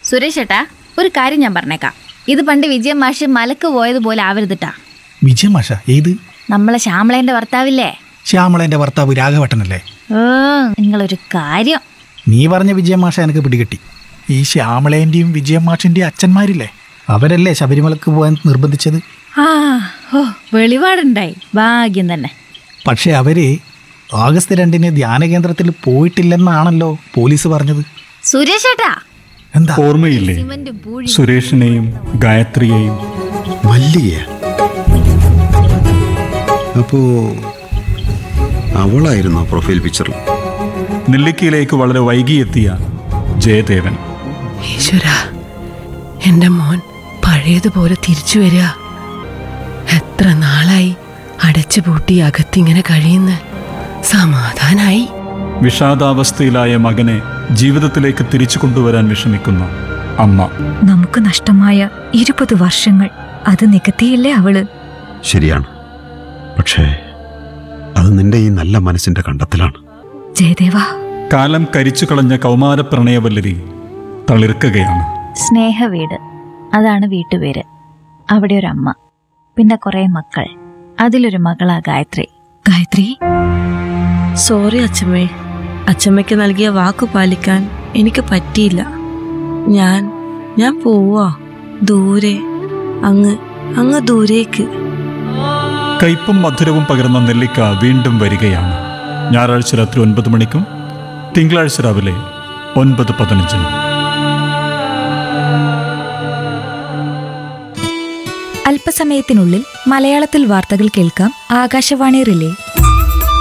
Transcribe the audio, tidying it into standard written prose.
സുരേഷ് ഏട്ടാ, ഒരു കാര്യം ഞാൻ പറഞ്ഞേക്കാം. ഇത് പണ്ട് വിജയൻ മാഷ് മലക്ക് പോയതുപോലെ ആവരുതിട്ടാ. വിജയൻ മാഷ? ഏത്? നമ്മളെ ശ്യാമളേന്റെ ഭർത്താവില്ലേ? ശ്യാമളേന്റെ ഭർത്താവ് രാഘവട്ടനല്ലേ? നിങ്ങളൊരു കാര്യം. നീ പറഞ്ഞ വിജയൻ മാഷ എനിക്ക് പിടികിട്ടി. ഈ ശ്യാമളേന്റെയും വിജയൻ മാഷിന്റെയും അച്ഛന്മാരില്ലേ, അവരല്ലേ ശബരിമലക്ക് പോകാൻ നിർബന്ധിച്ചത്? വെളിപാടുണ്ടായി, ഭാഗ്യം തന്നെ. പക്ഷെ അവര് ആഗസ്റ്റ് 2 ധ്യാന കേന്ദ്രത്തിൽ പോയിട്ടില്ലെന്നാണല്ലോ പോലീസ് പറഞ്ഞത്. സുരേഷ് ഏട്ടാ, എന്താ ഓർമ്മയില്ലേ സുരേഷിനെയും ഗായത്രിയെയും? മല്ലിക അപ്പോ അവളായിരുന്നോ പ്രൊഫൈൽ പിക്ചറിൽ? നെല്ലിക്കയിലേക്ക് വളരെ വൈകിയെത്തിയ ജയദേവൻ. ഈശ്വരാ, എൻ്റെ മോൻ പഴയതുപോലെ തിരിച്ചു വരിക. എത്ര നാളായി അടച്ചുപൂട്ടി അകത്തിങ്ങനെ കഴിയുന്ന. സമാധാനായി. വിഷാദാവസ്ഥയിലായ മകനെ ജീവിതത്തിലേക്ക് തിരിച്ചു കൊണ്ടുവരാൻ വിഷമിക്കുന്ന അമ്മ. നമുക്ക് നഷ്ടമായ 20 വർഷങ്ങൾ അത് നികത്തിയില്ലേ അവള്? ശരിയാണ്, പക്ഷേ അത് നിന്റെ ഈ നല്ല മനസ്സിന്റെ കണ്ടെത്തലാണ്. ജയദേവ, കാലം കരിച്ചു കളഞ്ഞ കൗമാര പ്രണയവല്ലരി തളിർക്കുകയാണ്. സ്നേഹവീട്, അതാണ് വീട്ടുപേര്. അവിടെ ഒരു അമ്മ, പിന്നെ കുറെ മക്കൾ. അതിലൊരു മകളാ ഗായത്രി. ഗായത്രി, സോറി അച്ഛമ്മേ, അച്ഛമ്മയ്ക്ക് നൽകിയ വാക്ക് പാലിക്കാൻ എനിക്ക് പറ്റിയില്ല. ഞാൻ പോവാ ദൂരെ, അങ്ങ് ദൂരേക്ക്. കയ്പും മധുരവും പകർന്ന നെല്ലിക്ക വീണ്ടും വരികയാണ്. ഞായറാഴ്ച രാത്രി 9 മണിക്കും തിങ്കളാഴ്ച രാവിലെ 9:15. അല്പസമയത്തിനുള്ളിൽ മലയാളത്തിൽ വാർത്തകൾ കേൾക്കാം. ആകാശവാണി റിലേ.